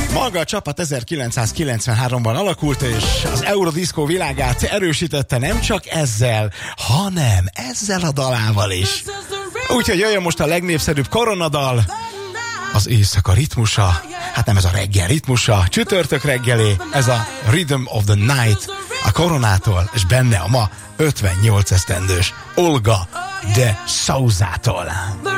Maga a csapat 1993-ban alakult, és az Eurodisco világát erősítette nem csak ezzel, hanem ezzel a dalával is. Úgyhogy jöjjön most a legnépszerűbb koronadal, az éjszaka ritmusa, hát nem ez a reggel ritmusa, csütörtök reggeli, ez a Rhythm of the Night a Koronától, és benne a ma 58 esztendős Olga de Souzától.